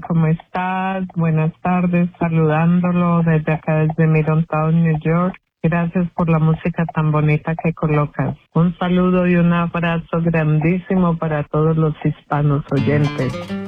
¿cómo estás? Buenas tardes, saludándolo desde acá, desde Middletown, New York. Gracias por la música tan bonita que colocas. Un saludo y un abrazo grandísimo para todos los hispanos oyentes.